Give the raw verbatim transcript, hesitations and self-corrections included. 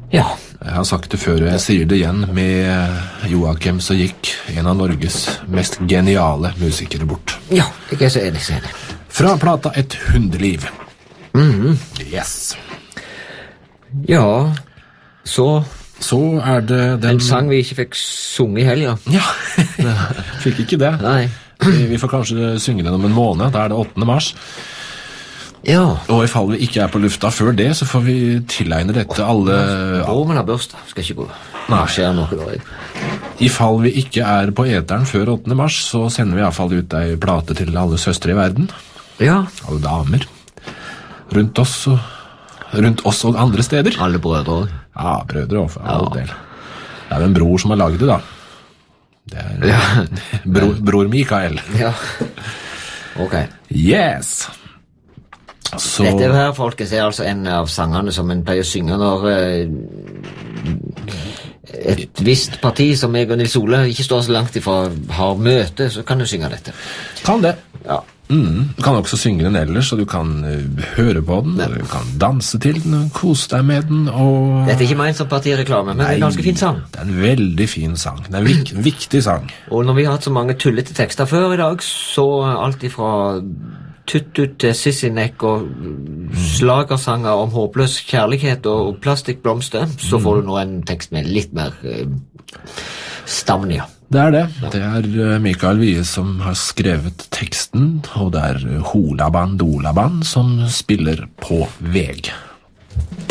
Ja. Jeg har sagt det før, og jeg sier det igjen. Med Joakim så gikk en av Norges mest geniale musikere bort. Ja, jeg er så enig, så enig. Fra plata Et hundeliv. Mhm. Yes. Ja, så... Så er det den... En sang vi ikke fikk sunge i helga. Ja, fikk ikke det. Nei. Vi får kanskje synge den om en måned, da er det åttende mars. Ja. Og i fall vi ikke er på lufta før det, så får vi tilegne dette alle... Broren har børsta, skal ikke gå. Nei. Det skjer noe da. I fall vi ikke er på eteren før åttende mars, så sender vi i hvert fall ut ei plate til alle søstre i verden. Ja. Alle damer. Rundt oss og... Rundt oss og andre steder. Alle brødre også. Ja, brødre og for all Ja. del. Det er jo en bror som har laget det, da. Det er Ja. bror, bror Mikael. Ja. Ok. Yes! Så... Dette her, folkens, er altså en av sangene som en pleier å synge når eh, et visst parti som jeg og Nils Ole ikke står så langt ifra har møte, så kan du synge dette. Kan det. Ja. Mm. Du kan også synge den ellers, og du kan uh, høre på den, og du kan danse til den, og kose deg med den, og... Dette er ikke ment som partireklame, men det er en ganske fin sang. Det er en veldig fin sang. Det er en vik viktig sang. Og når vi har hatt så mange tullete tekster før i dag, så alt ifra tutt-ut til Sissinek og slagersanger om håpløs kjærlighet og plastikkblomster, så får du nå en tekst med litt mer uh, stammen, ja. Det er det. Det er uh, Mikael Wie som har skrevet teksten, og det er uh, Hola Bandolaban som spiller på veg.